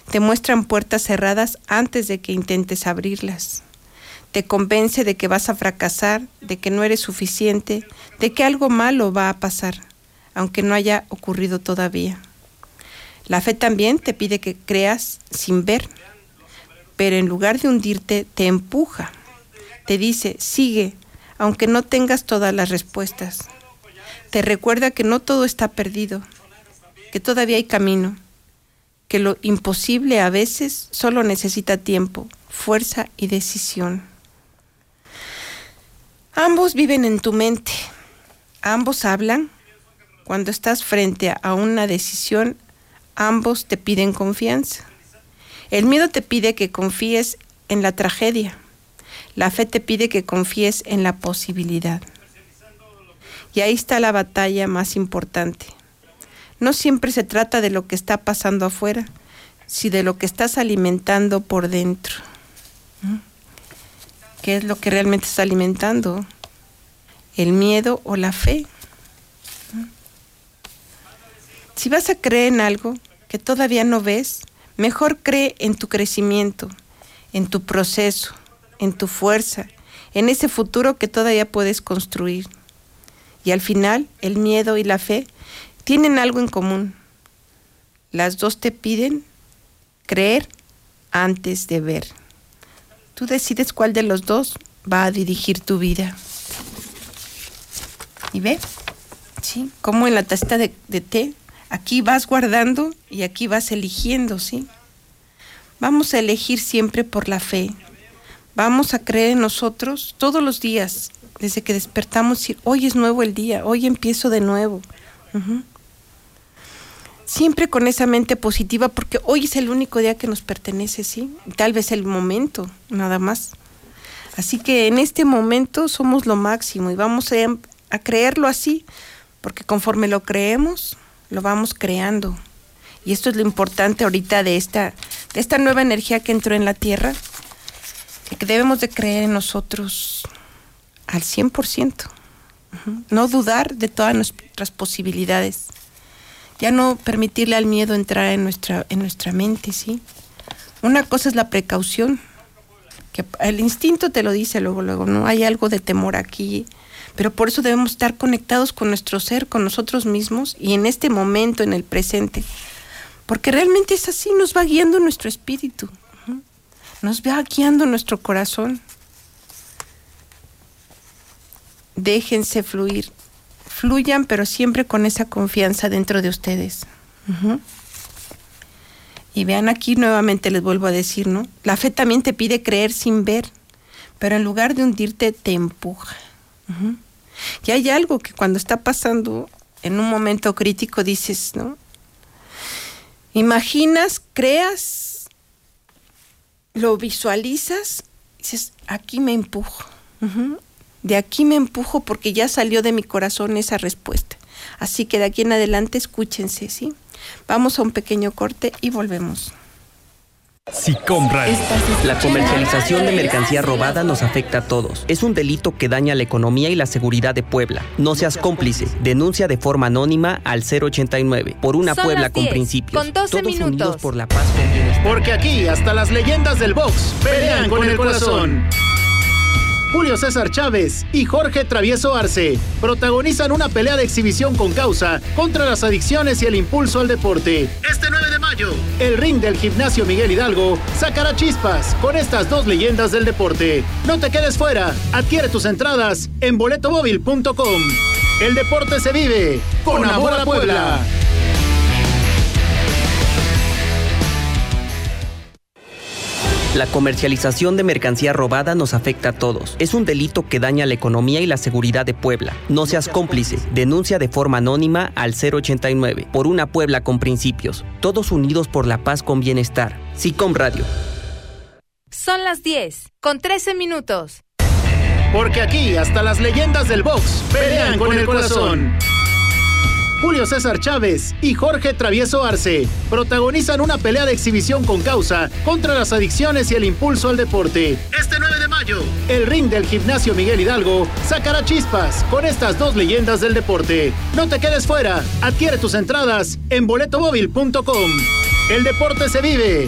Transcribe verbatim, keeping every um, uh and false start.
Te muestran puertas cerradas antes de que intentes abrirlas. Te convence de que vas a fracasar, de que no eres suficiente, de que algo malo va a pasar, aunque no haya ocurrido todavía. La fe también te pide que creas sin ver, pero en lugar de hundirte, te empuja. Te dice, sigue, aunque no tengas todas las respuestas. Te recuerda que no todo está perdido, que todavía hay camino, que lo imposible a veces solo necesita tiempo, fuerza y decisión. Ambos viven en tu mente, ambos hablan. Cuando estás frente a una decisión, ambos te piden confianza. El miedo te pide que confíes en la tragedia. La fe te pide que confíes en la posibilidad. Y ahí está la batalla más importante. No siempre se trata de lo que está pasando afuera, sino de lo que estás alimentando por dentro. ¿Qué es lo que realmente estás alimentando? ¿El miedo o la fe? Si vas a creer en algo que todavía no ves, mejor cree en tu crecimiento, en tu proceso, en tu fuerza, en ese futuro que todavía puedes construir. Y al final, el miedo y la fe tienen algo en común. Las dos te piden creer antes de ver. Tú decides cuál de los dos va a dirigir tu vida. ¿Y ve? ¿Sí? Como en la tacita de, de té, aquí vas guardando y aquí vas eligiendo, ¿sí? Vamos a elegir siempre por la fe. Vamos a creer en nosotros todos los días, desde que despertamos, decir, hoy es nuevo el día, hoy empiezo de nuevo. Uh-huh. Siempre con esa mente positiva, porque hoy es el único día que nos pertenece, ¿sí? Tal vez el momento, nada más. Así que en este momento somos lo máximo y vamos a, a creerlo así, porque conforme lo creemos, lo vamos creando. Y esto es lo importante ahorita de esta, de esta nueva energía que entró en la Tierra, que debemos de creer en nosotros al cien por ciento. Uh-huh. No dudar de todas nuestras posibilidades. Ya no permitirle al miedo entrar en nuestra, en nuestra mente, ¿sí? Una cosa es la precaución, que el instinto te lo dice luego, luego, no hay algo de temor aquí, pero por eso debemos estar conectados con nuestro ser, con nosotros mismos y en este momento, en el presente, porque realmente es así, nos va guiando nuestro espíritu, uh-huh. Nos va guiando nuestro corazón. Déjense fluir. Fluyan, pero siempre con esa confianza dentro de ustedes. Uh-huh. Y vean aquí, nuevamente les vuelvo a decir, ¿no? La fe también te pide creer sin ver, pero en lugar de hundirte, te empuja. Uh-huh. Y hay algo que cuando está pasando en un momento crítico dices, ¿no? Imaginas, creas, lo visualizas, dices, aquí me empujo. Uh-huh. De aquí me empujo porque ya salió de mi corazón esa respuesta. Así que de aquí en adelante escúchense, ¿sí? Vamos a un pequeño corte y volvemos. SICOM Radio. La comercialización de mercancía robada nos afecta a todos. Es un delito que daña la economía y la seguridad de Puebla. No seas cómplice. Denuncia de forma anónima al cero ochenta y nueve. Por una Son Puebla las con diez, principios. con doce todos minutos. Unidos por la paz con bienestar. Porque aquí hasta las leyendas del box pelean con el corazón. Julio César Chávez y Jorge Travieso Arce protagonizan una pelea de exhibición con causa contra las adicciones y el impulso al deporte. Este nueve de mayo, el ring del Gimnasio Miguel Hidalgo sacará chispas con estas dos leyendas del deporte. No te quedes fuera, adquiere tus entradas en boleto móvil punto com. El deporte se vive con amor a Puebla. La comercialización de mercancía robada nos afecta a todos. Es un delito que daña la economía y la seguridad de Puebla. No seas cómplice. Denuncia de forma anónima al cero ochenta y nueve. Por una Puebla con principios. Todos unidos por la paz con bienestar. SICOM Radio. Son las diez, con trece minutos. Porque aquí hasta las leyendas del box pelean con el corazón. Julio César Chávez y Jorge Travieso Arce protagonizan una pelea de exhibición con causa contra las adicciones y el impulso al deporte. Este nueve de mayo, el ring del Gimnasio Miguel Hidalgo sacará chispas con estas dos leyendas del deporte. No te quedes fuera, adquiere tus entradas en boleto móvil punto com. El deporte se vive